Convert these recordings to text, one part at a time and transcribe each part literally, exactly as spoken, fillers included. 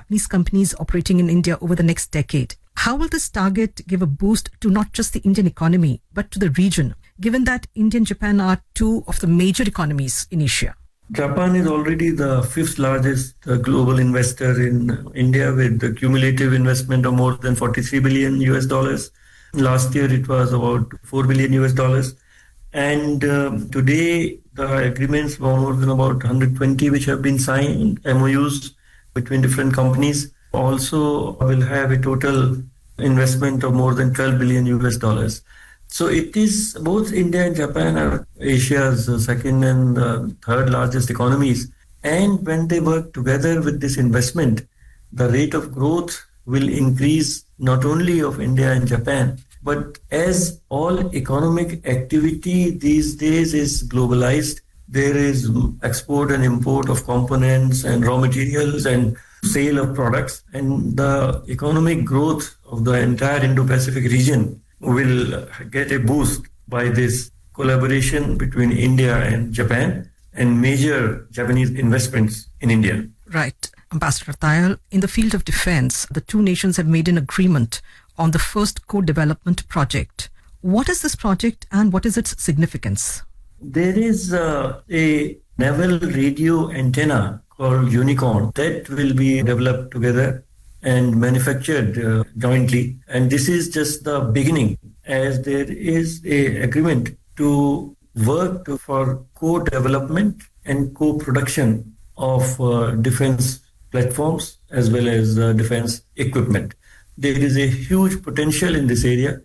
Japanese companies operating in India over the next decade. How will this target give a boost to not just the Indian economy, but to the region, given that India and Japan are two of the major economies in Asia? Japan is already the fifth largest uh, global investor in India, with a cumulative investment of more than forty-three billion U S dollars. Last year it was about four billion U S dollars. And um, today the agreements were more than about one hundred twenty which have been signed, M O Us between different companies. Also will have a total investment of more than twelve billion U S dollars. So it is, both India and Japan are Asia's second and uh, third largest economies. And when they work together with this investment, the rate of growth will increase not only of India and Japan, but as all economic activity these days is globalized, there is export and import of components and raw materials and sale of products, and the economic growth of the entire Indo-Pacific region will get a boost by this collaboration between India and Japan and major Japanese investments in India. Right. Ambassador Tayal, in the field of defense, the two nations have made an agreement on the first co-development project. What is this project and what is its significance? There is uh, a naval radio antenna called Unicorn that will be developed together and manufactured uh, jointly. And this is just the beginning, as there is a agreement to work to, for co-development and co-production of uh, defense platforms as well as uh, defense equipment. There is a huge potential in this area,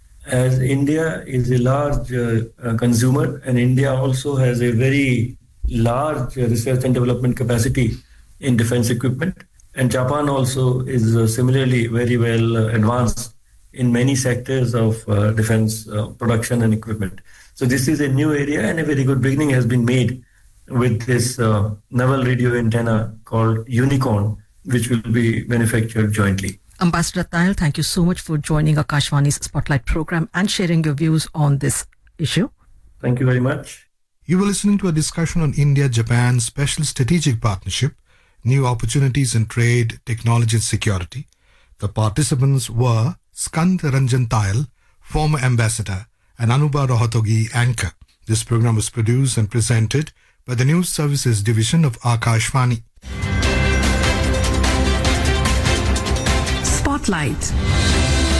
as India is a large uh, uh, consumer, and India also has a very large uh, research and development capacity in defense equipment. And Japan also is uh, similarly very well uh, advanced in many sectors of uh, defense uh, production and equipment. So this is a new area, and a very good beginning has been made with this uh, naval radio antenna called Unicorn, which will be manufactured jointly. Ambassador Tayal, thank you so much for joining Akashvani's Spotlight program and sharing your views on this issue. Thank you very much. You were listening to a discussion on India-Japan Special Strategic Partnership, New Opportunities in Trade, Technology and Security. The participants were Skand Ranjan Tayal, former ambassador, and Anubha Rohatgi, anchor. This program was produced and presented by the News Services Division of Akashvani. Spotlight.